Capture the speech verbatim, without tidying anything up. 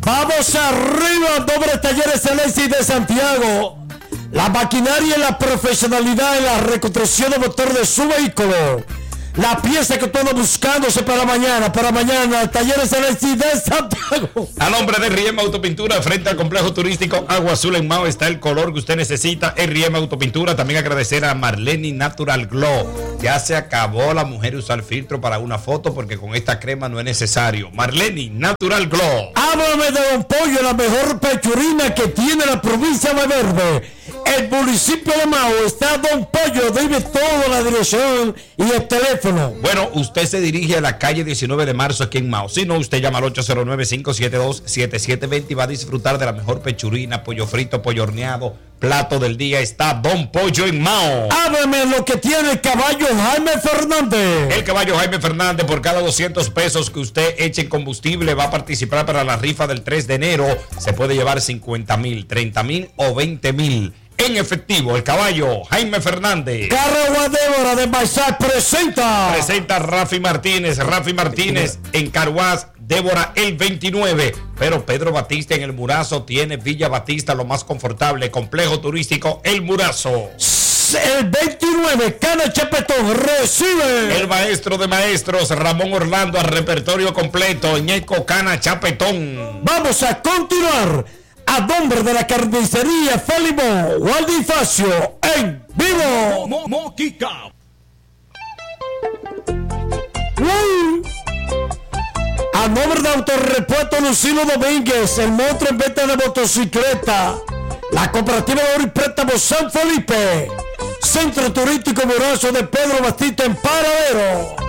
Vamos arriba, Doble Talleres Alexis de Santiago. La maquinaria y la profesionalidad en la reconstrucción de motor de su vehículo. La pieza que todo buscándose para mañana, para mañana, Talleres Alexis de Santiago. A nombre de Riem Autopintura, frente al complejo turístico Agua Azul en Mao, está el color que usted necesita en Riem Autopintura. También agradecer a Marlene Natural Glow. Ya se acabó la mujer usar filtro para una foto porque con esta crema no es necesario. Marlene Natural Glow. Háblame de Don Pollo, la mejor pechurina que tiene la provincia de Verde. El municipio de Mao está Don Pollo, dime toda la dirección y el teléfono. Bueno, usted se dirige a la calle diecinueve de marzo aquí en Mao. Si no, usted llama al ocho cero nueve, cinco siete dos, siete siete dos cero y va a disfrutar de la mejor pechurina, pollo frito, pollo horneado, plato del día. Está Don Pollo en Mao. Háblame lo que tiene el caballo Jaime Fernández. El caballo Jaime Fernández, por cada doscientos pesos que usted eche en combustible, va a participar para la rifa del tres de enero. Se puede llevar cincuenta mil, treinta mil o veinte mil. En efectivo, el caballo Jaime Fernández. Carrera Débora de Baisal presenta. Presenta Rafi Martínez. Rafi Martínez en Caruás, Débora el veintinueve. Pero Pedro Batista en el Murazo tiene Villa Batista, lo más confortable. Complejo turístico El Murazo. El veintinueve, Cana Chapetón recibe. El maestro de maestros, Ramón Orlando, al repertorio completo. Ñeco Cana Chapetón. Vamos a continuar. A nombre de la carnicería Félimo Waldi Facio en vivo. Mo, mo, Moquica. Uh. A nombre de Autorepuesto Lucino Domínguez, el monstruo en venta de motocicleta. La cooperativa de Oro y Préstamo San Felipe. Centro Turístico Murazo de Pedro Batista en Paradero.